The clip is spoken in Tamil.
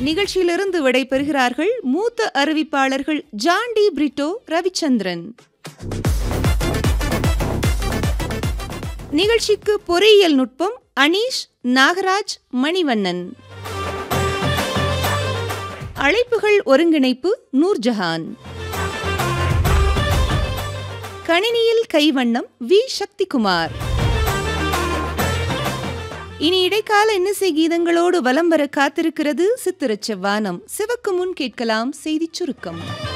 நிகழ்ச்சியிலிருந்து விடைபெறுகிறார்கள் மூத்த அறிவிப்பாளர்கள் ஜான்டி பிரிட்டோ, ரவிச்சந்திரன். நிகழ்ச்சிக்கு பொறியியல் நுட்பம் அனீஷ், நாகராஜ், மணிவண்ணன். அழைப்புகள் ஒருங்கிணைப்பு நூர்ஜஹான். கணினியில் கைவண்ணம் வி. சக்திகுமார். இனி இடைக்கால இன்னிசை கீதங்களோடு வலம் வர காத்திருக்கிறது சித்திரச் செவ்வானம். சிவக்கு முன் கேட்கலாம் செய்திச் சுருக்கம்.